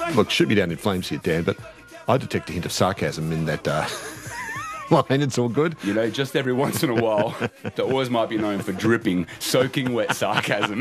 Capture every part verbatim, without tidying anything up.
Look, shoot me down in flames here, Dan, but I detect a hint of sarcasm in that uh, line. It's all good. You know, just every once in a while, the Oars might be known for dripping, soaking wet sarcasm.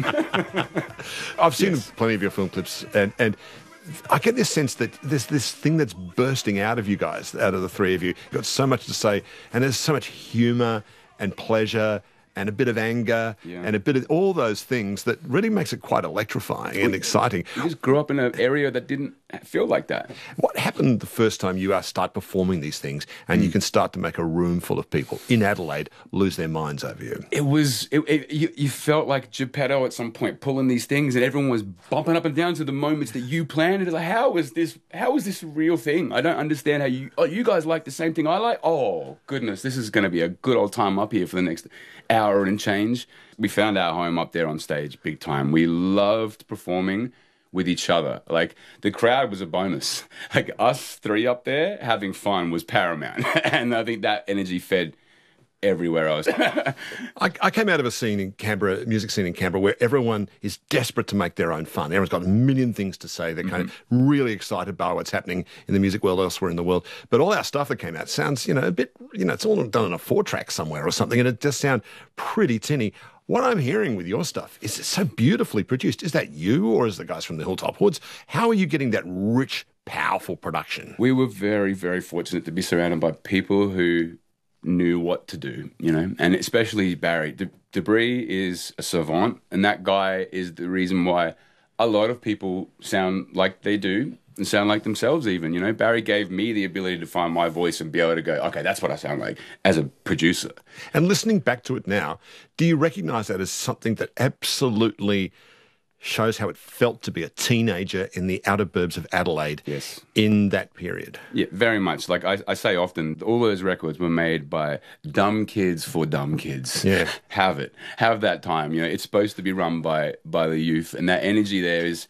I've seen Yes. plenty of your film clips, and, and I get this sense that there's this thing that's bursting out of you guys, out of the three of you. You've got so much to say, and there's so much humour and pleasure and a bit of anger Yeah. and a bit of all those things that really makes it quite electrifying and exciting. We just grew up in an area that didn't feel like that. What happened the first time you uh, start performing these things and you can start to make a room full of people in Adelaide lose their minds over you? It was, it, it, you, you felt like Geppetto at some point pulling these things and everyone was bumping up and down to the moments that you planned. It's like, how is this, how is this a real thing? I don't understand how you, oh, you guys like the same thing I like? Oh, goodness, this is going to be a good old time up here for the next hour and change. We found our home up there on stage big time. We loved performing with each other. Like, the crowd was a bonus. Like, us three up there having fun was paramount. And I think that energy fed everywhere else. I, I came out of a scene in Canberra, a music scene in Canberra, where everyone is desperate to make their own fun. Everyone's got a million things to say. They're kind of really excited by what's happening in the music world elsewhere in the world. But all our stuff that came out sounds, you know, a bit, you know, it's all done on a four track somewhere or something, and it does sound pretty tinny. What I'm hearing with your stuff is it's so beautifully produced. Is that you, or is the guys from the Hilltop Hoods? How are you getting that rich, powerful production? We were very, very fortunate to be surrounded by people who knew what to do, you know, and especially Barry. De- Debris is a savant, and that guy is the reason why a lot of people sound like they do and sound like themselves even, you know. Barry gave me the ability to find my voice and be able to go, okay, that's what I sound like as a producer. And listening back to it now, do you recognise that as something that absolutely shows how it felt to be a teenager in the outer burbs of Adelaide Yes. in that period? Yeah, very much. Like I, I say often, all those records were made by dumb kids for dumb kids. Yeah. Have it. Have that time. You know, it's supposed to be run by by the youth, and that energy there is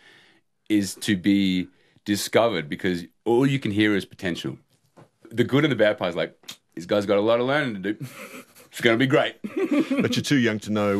is to be discovered, because all you can hear is potential. The good and the bad part is like, this guy's got a lot of learning to do. It's going to be great. But you're too young to know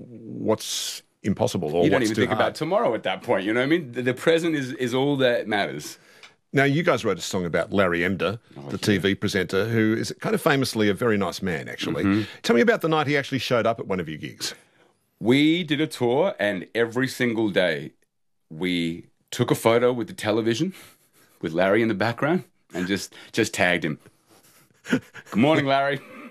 what's impossible or You don't what's even too think hard. about tomorrow at that point. You know what I mean? The, the present is, is all that matters. Now, you guys wrote a song about Larry Emder, Oh, the T V presenter, who is kind of famously a very nice man, actually. Tell me about the night he actually showed up at one of your gigs. We did a tour, and every single day we took a photo with the television with Larry in the background and just just tagged him. Good morning, Larry.